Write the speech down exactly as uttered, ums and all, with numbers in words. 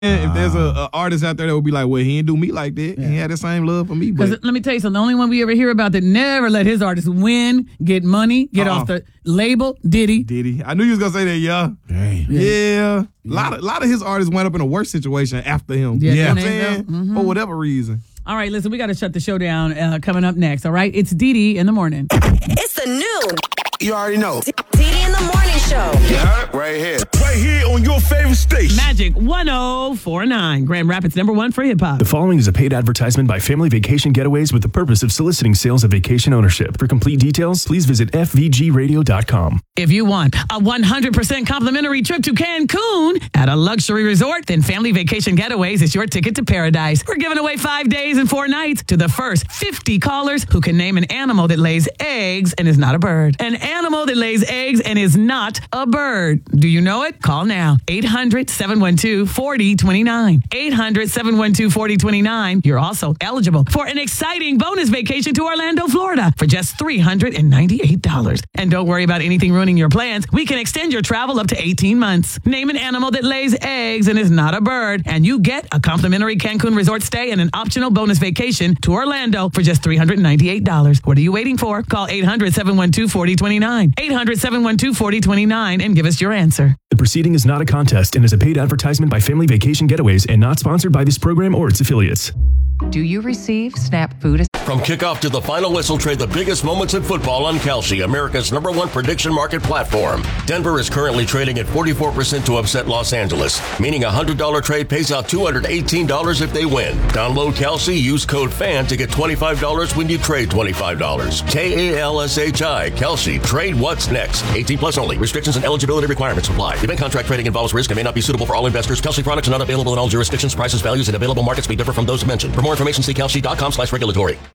If there's a, a artist out there that would be like, well, he didn't do me like that. Yeah. He had the same love for me. But let me tell you something. The only one we ever hear about that never let his artists win, get money, get uh-uh. off the label, Diddy. Diddy. I knew you was going to say that, yeah. Dang. Yeah. yeah. A lot of, a lot of his artists went up in a worse situation after him. Yeah. You know yeah. what I'm saying? Mm-hmm. For whatever reason. All right, listen, we got to shut the show down uh, coming up next, all right? It's Didi in the morning. It's the noon. You already know. Didi in the morning show. Yeah, right here. Right here on your favorite station. Magic one oh four point nine, Grand Rapids number one for hip-hop. The following is a paid advertisement by Family Vacation Getaways with the purpose of soliciting sales of vacation ownership. For complete details, please visit f v g radio dot com. If you want a one hundred percent complimentary trip to Cancun at a luxury resort, then Family Vacation Getaways is your ticket to paradise. We're giving away five days and four nights to the first fifty callers who can name an animal that lays eggs and is not a bird. An animal that lays eggs and is not a bird. Do you know it? Call now. eight hundred, seven one two, four oh two nine. eight hundred, seven one two, four oh two nine. You're also eligible for an exciting bonus vacation to Orlando, Florida for just three hundred ninety-eight dollars. And don't worry about anything ruining your plans. We can extend your travel up to eighteen months. Name an animal that lays eggs and is not a bird, and you get a complimentary Cancun resort stay and an optional bonus vacation to Orlando for just three hundred ninety-eight dollars. What are you waiting for? Call eight hundred, seven one two, four oh two nine. eight hundred, seven one two, four oh two nine and give us your answer. The proceeding is not a contest and is a paid advertisement by Family Vacation Getaways and not sponsored by this program or its affiliates. Do you receive SNAP food? From kickoff to the final whistle, trade the biggest moments in football on Kalshi, America's number one prediction market platform. Denver is currently trading at forty-four percent to upset Los Angeles, meaning a one hundred dollars trade pays out two hundred eighteen dollars if they win. Download Kalshi, use code FAN to get twenty-five dollars when you trade twenty-five dollars. K A L S H I, Kalshi. Trade what's next. eighteen plus only. Restrictions and eligibility requirements apply. Event contract trading involves risk and may not be suitable for all investors. Kalshi products are not available in all jurisdictions. Prices, values, and available markets may differ from those mentioned. For more information, see kalshi dot com slash regulatory.